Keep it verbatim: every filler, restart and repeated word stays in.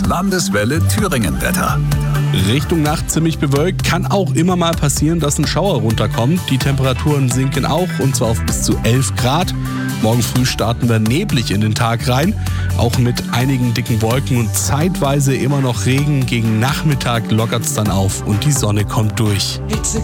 Landeswelle Thüringen-Wetter. Richtung Nacht ziemlich bewölkt, kann auch immer mal passieren, dass ein Schauer runterkommt. Die Temperaturen sinken auch, und zwar auf bis zu elf Grad. Morgen früh starten wir neblig in den Tag rein, auch mit einigen dicken Wolken und zeitweise immer noch Regen. Gegen Nachmittag lockert es dann auf und die Sonne kommt durch. It's a